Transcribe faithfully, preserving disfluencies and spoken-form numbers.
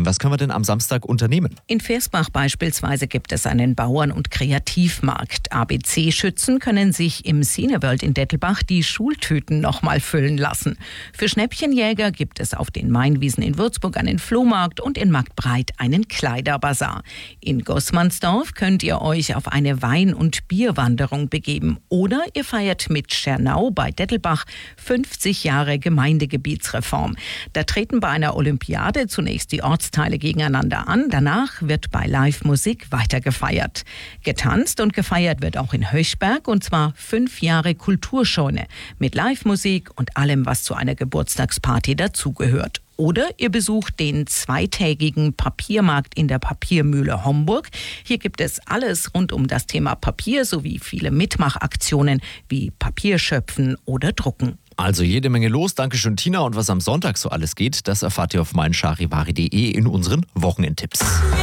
Team. Was können wir denn am Samstag unternehmen? In Versbach beispielsweise gibt es einen Bauern- und Kreativmarkt. A B C-Schützen können sich im Cineworld in Dettelbach die Schultüten nochmal füllen lassen. Für Schnäppchenjäger gibt es auf den Mainwiesen in Würzburg einen Flohmarkt und in Marktbreit einen Kleiderbazar. In Gossmannsdorf könnt ihr euch auf eine Wein- und Bierwanderung begeben. Oder ihr feiert mit Schernau bei Dettelbach fünfzig Jahre Gemeindegebietsreform. Da treten bei einer Olympiade zunächst die Ortsteile gegeneinander an. Danach wird bei Live-Musik weiter gefeiert. Getanzt und gefeiert wird auch in Höchberg, und zwar fünf Jahre Kulturscheune mit Live-Musik und allem, was zu einer Geburtstagsparty dazugehört. Oder ihr besucht den zweitägigen Papiermarkt in der Papiermühle Homburg. Hier gibt es alles rund um das Thema Papier sowie viele Mitmachaktionen wie Papierschöpfen oder Drucken. Also jede Menge los. Dankeschön, Tina. Und was am Sonntag so alles geht, das erfahrt ihr auf meincharivari punkt de in unseren Wochenendtipps.